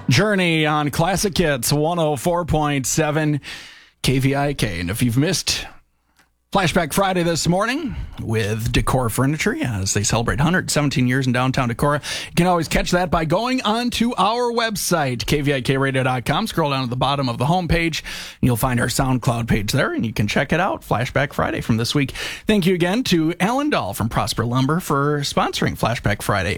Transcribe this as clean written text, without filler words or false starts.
Journey on Classic Hits 104.7 KVIK. And if you've missed Flashback Friday this morning with Decor Furniture, as they celebrate 117 years in downtown Decorah, you can always catch that by going onto our website, kvikradio.com. Scroll down to the bottom of the homepage, and you'll find our SoundCloud page there, and you can check it out. Flashback Friday from this week. Thank you again to Alan Dahl from Prosper Lumber for sponsoring Flashback Friday.